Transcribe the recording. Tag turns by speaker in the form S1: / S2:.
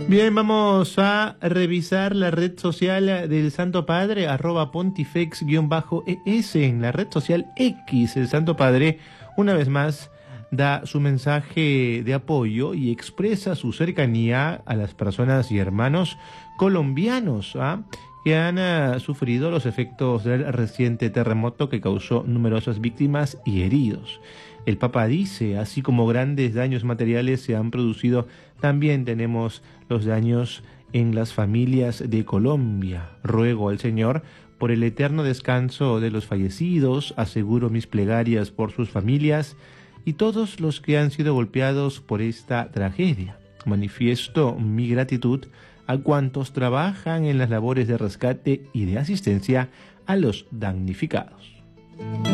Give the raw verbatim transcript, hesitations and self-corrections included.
S1: Bien, vamos a revisar la red social del Santo Padre, arroba pontifex-es, en la red social X. El Santo Padre, una vez más, da su mensaje de apoyo y expresa su cercanía a las personas y hermanos colombianos, ¿ah? que han uh, sufrido los efectos del reciente terremoto que causó numerosas víctimas y heridos. El Papa dice, así como grandes daños materiales se han producido, también tenemos los daños en las familias de Colombia. Ruego al Señor por el eterno descanso de los fallecidos, aseguro mis plegarias por sus familias y todos los que han sido golpeados por esta tragedia. Manifiesto mi gratitud a cuantos trabajan en las labores de rescate y de asistencia a los damnificados.